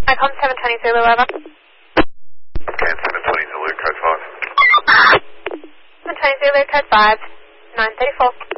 Icon 720 Zulu, over. Okay, 720 Zulu, code 5. 720 Zulu, code 5, 934.